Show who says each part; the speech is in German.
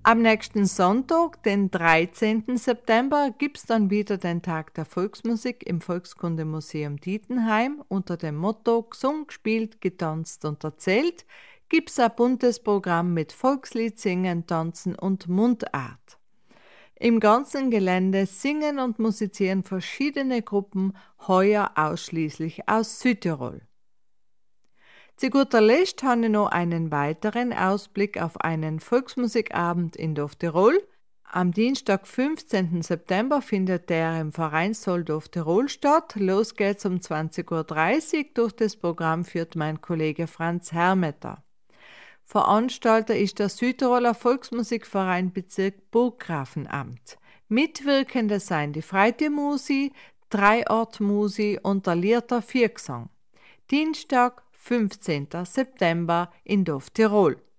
Speaker 1: Am nächsten Sonntag, den 13. September, gibt es dann wieder den Tag der Volksmusik im Volkskundemuseum Dietenheim unter dem Motto Gesungen, gespielt, getanzt und erzählt. Gibt es ein buntes Programm mit Volkslied, Singen, Tanzen und Mundart. Im ganzen Gelände singen und musizieren verschiedene Gruppen, heuer ausschließlich aus Südtirol. Zu guter Letzt habe ich noch einen weiteren Ausblick auf einen Volksmusikabend in Dovtirol. Am Dienstag, 15. September, findet der im Vereinssaal Dovtirol statt. Los geht's um 20.30 Uhr. Durch das Programm führt mein Kollege Franz Hermeter. Veranstalter ist der Südtiroler Volksmusikverein Bezirk Burggrafenamt. Mitwirkende seien die Freitiermusi, Dreiortmusi und der Lierter Viergesang. Dienstag, 15. September in Dovtirol.